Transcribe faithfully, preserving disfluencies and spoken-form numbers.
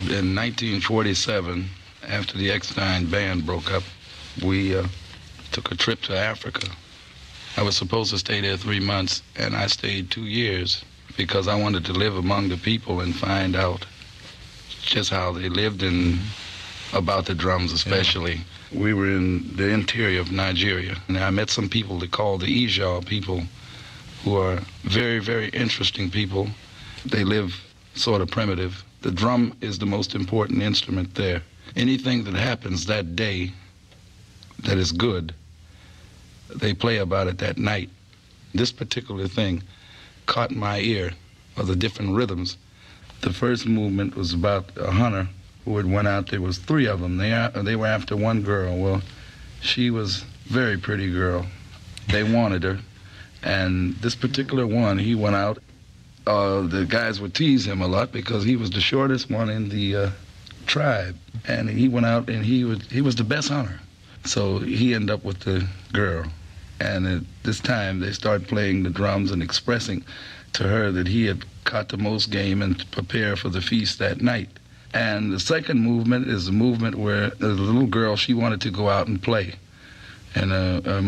In nineteen forty-seven, after the Eckstein Band broke up, we uh, took a trip to Africa. I was supposed to stay there three months, and I stayed two years because I wanted to live among the people and find out just how they lived and about the drums especially. Yeah. We were in the interior of Nigeria, and I met some people they call the Ijaw people, who are very, very interesting people. They live sort of primitive. The drum is the most important instrument there. Anything that happens that day that is good, they play about it that night. This particular thing caught my ear of the different rhythms. The first movement was about a hunter who had went out. There was three of them. They, they were after one girl. Well, she was a very pretty girl. They wanted her. And this particular one, he went out. Uh, the guys would tease him a lot because he was the shortest one in the uh, tribe. And he went out and he was, he was the best hunter. So he ended up with the girl. And at this time, they started playing the drums and expressing to her that he had caught the most game and to prepare for the feast that night. And the second movement is a movement where the little girl, she wanted to go out and play. And uh,